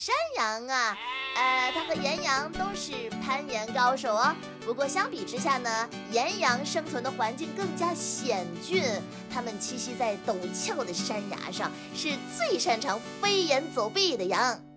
山羊啊，它和岩羊都是攀岩高手哦。不过相比之下呢，岩羊生存的环境更加险峻，它们栖息在陡峭的山崖上，是最擅长飞檐走壁的羊。